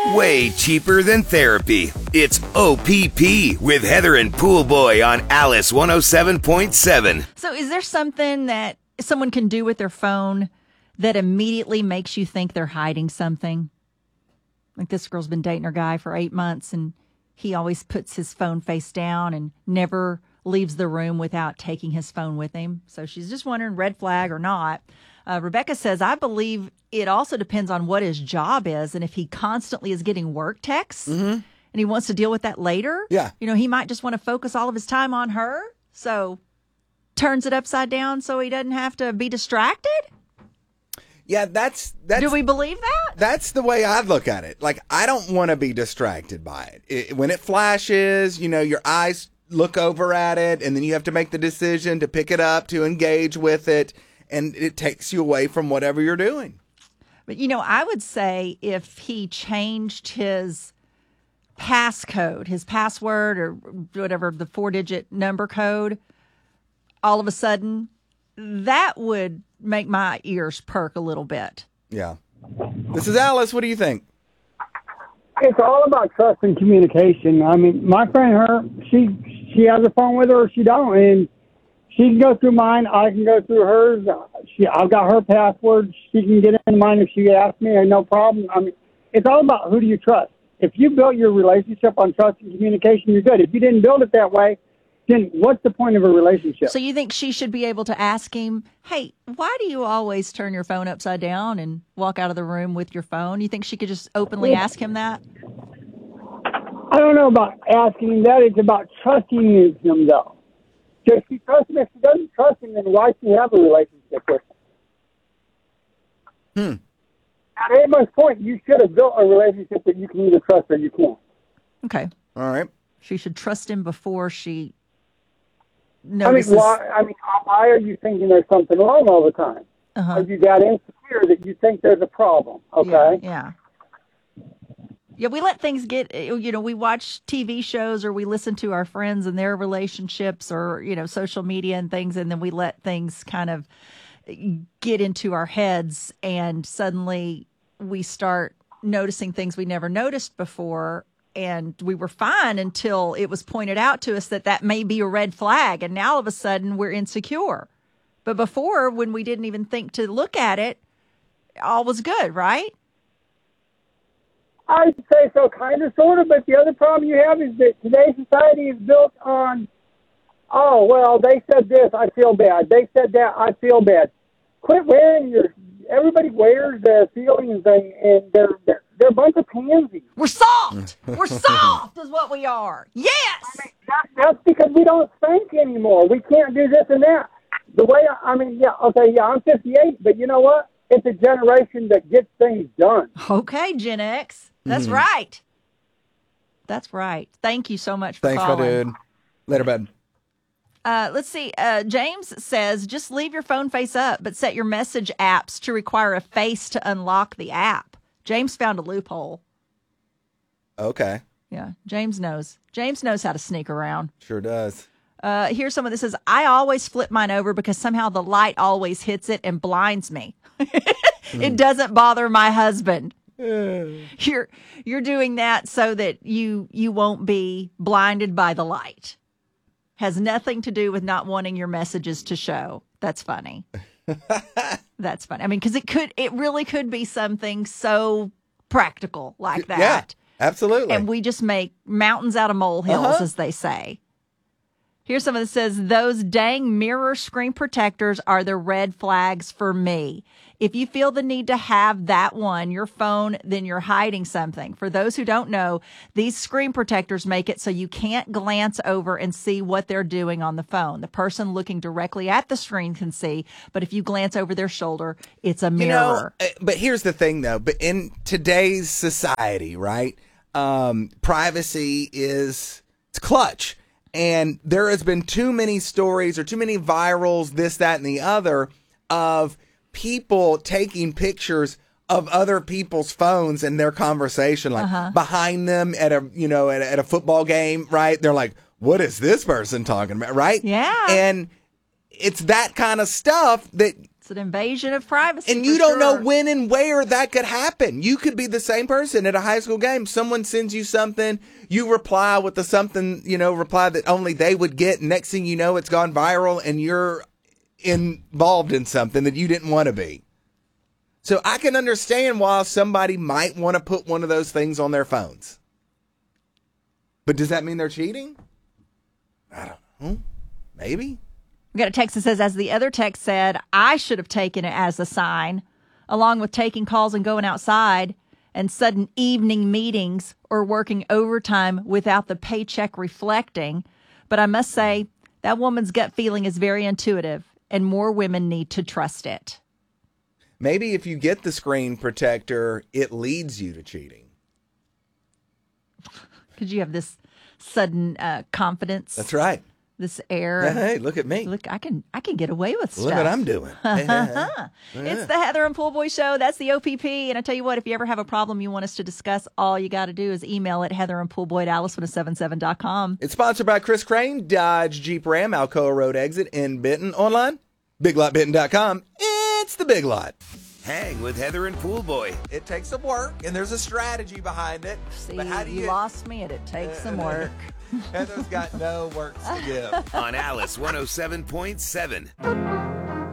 Way cheaper than therapy. It's OPP with Heather and Poolboy on Alice 107.7. So is there something that someone can do with their phone that immediately makes you think they're hiding something? Like this girl's been dating her guy for 8 months and he always puts his phone face down and never leaves the room without taking his phone with him. So she's just wondering, red flag or not. Rebecca says, I believe it also depends on what his job is and if he constantly is getting work texts and he wants to deal with that later. Yeah. You know, he might just want to focus all of his time on her. So turns it upside down so he doesn't have to be distracted. Yeah, that's. Do we believe that? That's the way I look at it. Like, I don't want to be distracted by it. When it flashes, you know, your eyes look over at it, and then you have to make the decision to pick it up, to engage with it, and it takes you away from whatever you're doing. But, you know, I would say if he changed his passcode, his password, or whatever, the 4-digit number code, all of a sudden, that would make my ears perk a little bit. Yeah. This is Alice. What do you think? It's all about trust and communication. I mean, my friend, she has a phone with her or she don't, and she can go through mine. I can go through hers. I've got her password. She can get in mine if she asks me, no problem. I mean, it's all about who do you trust. If you built your relationship on trust and communication, you're good. If you didn't build it that way, then what's the point of a relationship? So you think she should be able to ask him, hey, why do you always turn your phone upside down and walk out of the room with your phone? You think she could just openly ask him that? I don't know about asking him that. It's about trusting him, though. Does she trust him? If she doesn't trust him, then why should she have a relationship with him? At everyone's point, you should have built a relationship that you can either trust or you can't. Okay. All right. She should trust him before she notices. Why are you thinking there's something wrong all the time? Are you that insecure that you think there's a problem? Okay. Yeah. Yeah, we let things get, you know, we watch TV shows or we listen to our friends and their relationships or, you know, social media and things, and then we let things kind of get into our heads and suddenly we start noticing things we never noticed before. And we were fine until it was pointed out to us that that may be a red flag. And now all of a sudden we're insecure. But before, when we didn't even think to look at it, all was good, right? I'd say so, kind of, sort of. But the other problem you have is that today's society is built on, oh, well, they said this, I feel bad. They said that, I feel bad. Quit wearing everybody wears their feelings and they're a bunch of pansies. We're soft. We're soft is what we are. Yes. I mean, that's because we don't think anymore. We can't do this and that. I'm 58, but you know what? It's a generation that gets things done. Okay, Gen X. That's right. That's right. Thank you so much for Thanks, calling. my dude. Later, bud. Let's see. James says, just leave your phone face up, but set your message apps to require a face to unlock the app. James found a loophole. Okay. Yeah, James knows. James knows how to sneak around. Sure does. Here's someone that says, I always flip mine over because somehow the light always hits it and blinds me. It doesn't bother my husband. You're doing that so that you won't be blinded by the light. Has nothing to do with not wanting your messages to show. That's funny. That's funny. I mean, because it really could be something so practical like that. Yeah, absolutely. And we just make mountains out of molehills, as they say. Here's someone that says, those dang mirror screen protectors are the red flags for me. If you feel the need to have that one, your phone, then you're hiding something. For those who don't know, these screen protectors make it so you can't glance over and see what they're doing on the phone. The person looking directly at the screen can see, but if you glance over their shoulder, it's a mirror. But here's the thing, though. But in today's society, right, privacy it's clutch. And there has been too many stories or too many virals, this, that, and the other, of people taking pictures of other people's phones and their conversation, like behind them at a football game, right? They're like, what is this person talking about, right? Yeah. And it's that kind of stuff that It's an invasion of privacy. And you for don't know sure. when and where that could happen. You could be the same person at a high school game. Someone sends you something, you reply with the something, reply that only they would get. Next thing you know, it's gone viral and you're involved in something that you didn't want to be. So I can understand why somebody might want to put one of those things on their phones. But does that mean they're cheating? I don't know. Maybe. We got a text that says, as the other text said, I should have taken it as a sign, along with taking calls and going outside and sudden evening meetings or working overtime without the paycheck reflecting. But I must say, that woman's gut feeling is very intuitive, and more women need to trust it. Maybe if you get the screen protector, it leads you to cheating. Because you have this sudden confidence. That's right. This air. Hey, look at me. Look, I can get away with stuff. Look what I'm doing. It's the Heather and Pool Boy Show. That's the OPP. And I tell you what, if you ever have a problem you want us to discuss, all you got to do is email at heatherandpoolboy@alice1077.com. It's sponsored by Chris Crane, Dodge Jeep Ram, Alcoa Road Exit in Benton. Online, biglotbenton.com. It's the Big Lot. Hang with Heather and Pool Boy. It takes some work, and there's a strategy behind it. See, but how do you lost me and it takes some work. Heather's got no works to give. On Alice 107.7.